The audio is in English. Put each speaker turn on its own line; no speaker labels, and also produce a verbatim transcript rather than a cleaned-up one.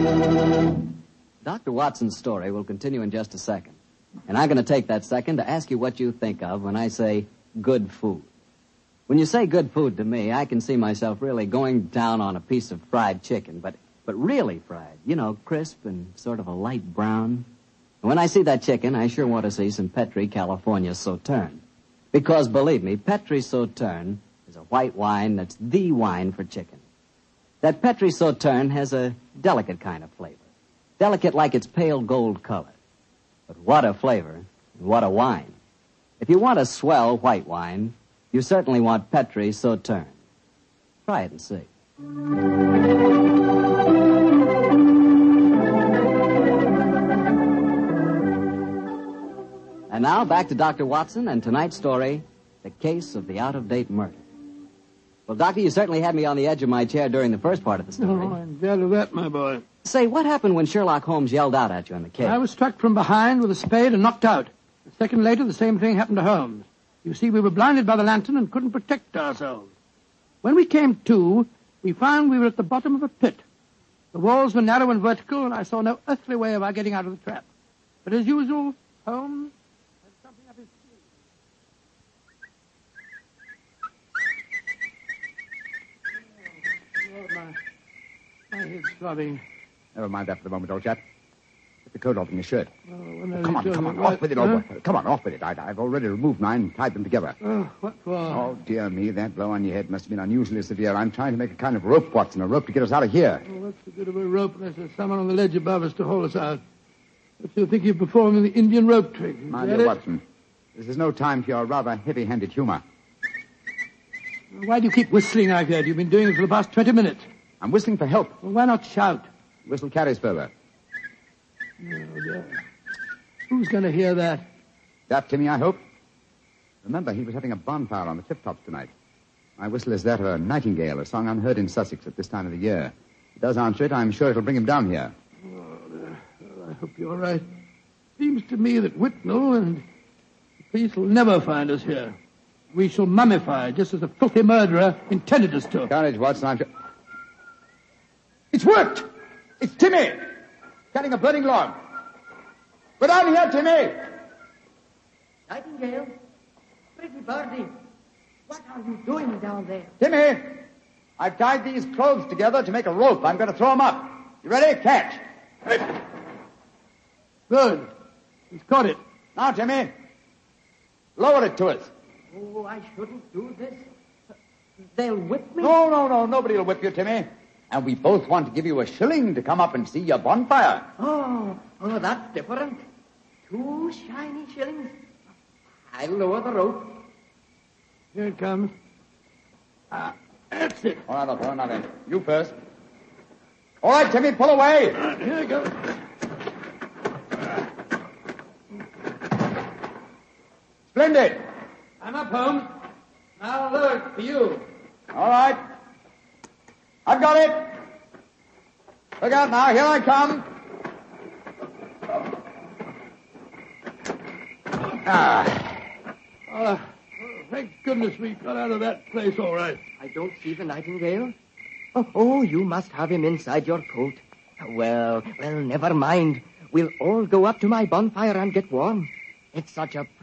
Doctor Watson's story will continue in just a second. And I'm going to take that second to ask you what you think of when I say good food. When you say good food to me, I can see myself really going down on a piece of fried chicken, but, but really fried. You know, crisp and sort of a light brown. And when I see that chicken, I sure want to see some Petri California Sauterne. Because, believe me, Petri Sauterne is a white wine that's the wine for chicken. That Petri Sauterne has a delicate kind of flavor. Delicate like its pale gold color. But what a flavor, and what a wine. If you want a swell white wine, you certainly want Petri Sauterne. Try it and see. And now, back to Doctor Watson and tonight's story, The Case of the Out-of-Date Murder. Well, Doctor, you certainly had me on the edge of my chair during the first part of the story.
Oh, I'm glad of that, my boy.
Say, what happened when Sherlock Holmes yelled out at you in the cave?
I was struck from behind with a spade and knocked out. A second later, the same thing happened to Holmes. You see, we were blinded by the lantern and couldn't protect ourselves. When we came to, we found we were at the bottom of a pit. The walls were narrow and vertical, and I saw no earthly way of our getting out of the trap. But as usual, Holmes had something up his sleeve. Oh, my, my head's throbbing.
Never mind that for the moment, old chap. Put the coat off in your shirt.
Oh, when
Oh, come on, come on,
right?
off with it,
Huh?
over. Come on, off with it. I, I've already removed mine and tied them together.
Oh, what for?
Oh, dear me, that blow on your head must have been unusually severe. I'm trying to make a kind of rope, Watson, a rope to get us out of here.
Oh, what's the good of a rope unless there's someone on the ledge above us to hold us out? But you think you're performing the Indian rope trick. Is
My
that
dear
it?
Watson, this is no time for your rather heavy-handed humor.
Why do you keep whistling like that? You've been doing it for the past twenty minutes.
I'm whistling for help.
Well, why not shout?
Whistle carries further.
Oh, dear. Who's going to hear that?
That, Timmy, I hope. Remember, he was having a bonfire on the cliff-tops tonight. My whistle is that of a nightingale, a song unheard in Sussex at this time of the year. If he does answer it, I'm sure it'll bring him down here.
Oh, dear. Well, I hope you're right. Seems to me that Whitnall and the police will never find us here. We shall mummify, just as the filthy murderer intended us to.
Courage, Watson, I'm sure... It's worked! It's Timmy! Cutting a burning log. Go down here, Timmy!
Nightingale, pretty birdie, what are you doing down there?
Timmy! I've tied these clothes together to make a rope. I'm going to throw them up. You ready? Catch.
Good. He's caught it.
Now, Timmy, lower it to us.
Oh, I shouldn't do this. They'll whip me.
No, no, no. Nobody will whip you, Timmy. And we both want to give you a shilling to come up and see your bonfire.
Oh, oh, that's different. Two shiny shillings. I'll lower the rope.
Here it comes. Ah, that's it.
All right, all right, then. You first. All right, Timmy, pull away.
Ah, here it goes.
Splendid.
I'm up, Holmes. Now lower it for you.
All right. I've got it. Look out now. Here I come. Ah.
Oh, thank goodness we got out of that place all right.
I don't see the nightingale. Oh, oh, you must have him inside your coat. Well, well, never mind. We'll all go up to my bonfire and get warm. It's such a